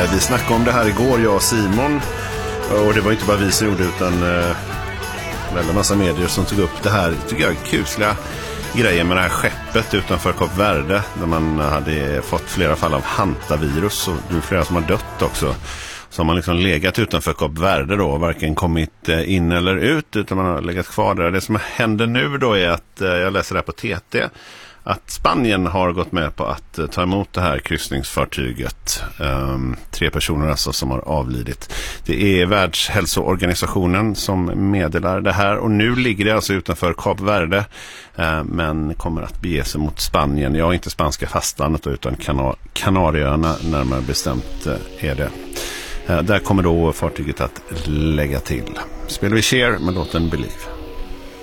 Vi snackade om det här igår, jag och Simon. Och det var inte bara vi som gjorde utan väldigt massa medier som tog upp det här, tycker jag, kusliga grejer med det här skeppet utanför Kap Verde. Där man hade fått flera fall av hantavirus och det är flera som har dött också. Så har man liksom legat utanför Kap Verde då, varken kommit in eller ut utan man har legat kvar där. Det som händer nu då är att, jag läser det här på TT, att Spanien har gått med på att ta emot det här kryssningsfartyget. 3 personer alltså som har avlidit. Det är Världshälsoorganisationen som meddelar det här och nu ligger det alltså utanför Kap Verde men kommer att bege sig mot Spanien. Ja, inte spanska fastlandet utan Kanarieöarna närmare bestämt är det. Där kommer då fartyget att lägga till. Spelar vi Cher med låten Believe.